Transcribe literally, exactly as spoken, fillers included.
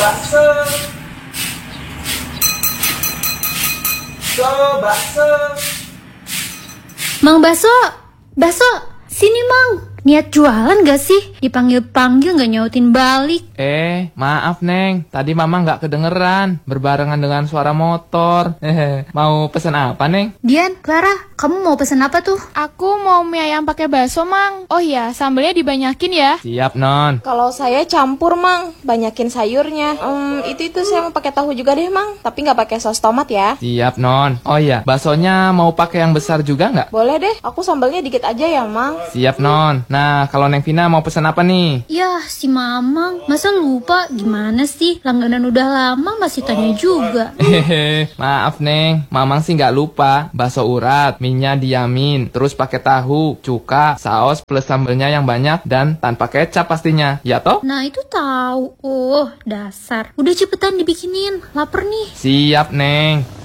bakso. So bakso. Mang Baso, Baso, sini Mang. Niat jualan gak sih? Dipanggil-panggil gak nyautin balik. Eh, maaf Neng, tadi Mama gak kedengeran, berbarengan dengan suara motor. Hehe, mau pesan apa Neng? Dian, Clara, kamu mau pesan apa tuh? Aku mau mie ayam pakai bakso, Mang. Oh iya, sambelnya dibanyakin ya. Siap Non. Kalau saya campur, Mang, banyakin sayurnya. Hmm, itu itu saya mau pakai tahu juga deh, Mang, tapi nggak pakai saus tomat ya. Siap Non. Oh iya, baksonya mau pakai yang besar juga nggak? Boleh deh, aku sambalnya dikit aja ya, Mang. Siap Non. Nah, kalau Neng Vina mau pesan apa nih? Yah, si Mamang, masa lupa? Gimana sih? Langganan udah lama masih tanya juga. Hehehe, maaf Neng, Mamang sih nggak lupa. Bakso urat, minyak diamin, terus pakai tahu, cuka, saus plus sambelnya yang banyak dan tanpa kecap pastinya. Ya toh? Nah itu tahu. Oh, dasar. Udah cepetan dibikinin. Laper nih. Siap Neng.